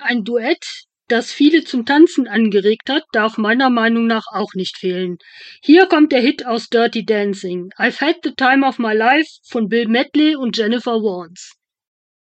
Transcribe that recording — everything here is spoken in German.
ein Duett, das viele zum Tanzen angeregt hat, darf meiner Meinung nach auch nicht fehlen. Hier kommt der Hit aus Dirty Dancing, I've Had the Time of My Life von Bill Medley und Jennifer Warnes.